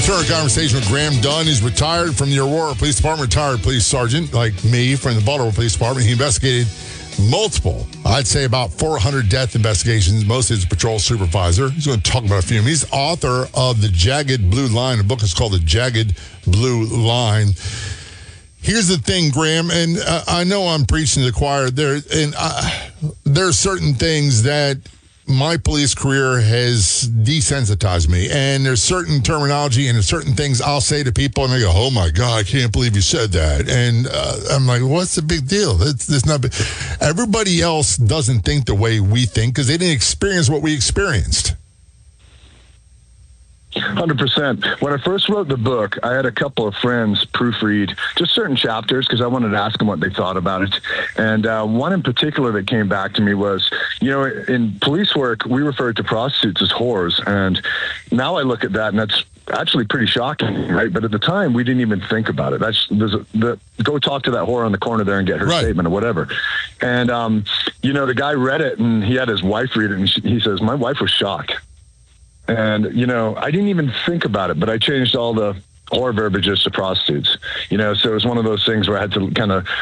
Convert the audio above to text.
Return to conversation with Graham Dunn. He's retired from the Aurora Police Department, retired police sergeant like me from the Baltimore Police Department. He investigated multiple, I'd say about 400 death investigations, mostly as a patrol supervisor. He's going to talk about a few of them. He's author of The Jagged Blue Line. The book is called The Jagged Blue Line. Here's the thing, Graham, and I know I'm preaching to the choir. There are certain things that my police career has desensitized me, and there's certain terminology and there's certain things I'll say to people, and they go, "Oh my God, I can't believe you said that." And I'm like, "What's the big deal? It's not big." Everybody else doesn't think the way we think because they didn't experience what we experienced. 100%. When I first wrote the book, I had a couple of friends proofread just certain chapters because I wanted to ask them what they thought about it. And one in particular that came back to me was, in police work, we refer to prostitutes as whores. And now I look at that, and that's actually pretty shocking, right? But at the time, we didn't even think about it. Go talk to that whore on the corner there and get her statement or whatever. And, the guy read it, and he had his wife read it, and he says, "My wife was shocked." And, I didn't even think about it, but I changed all the whore verbiages to prostitutes, so it was one of those things where I had to kind of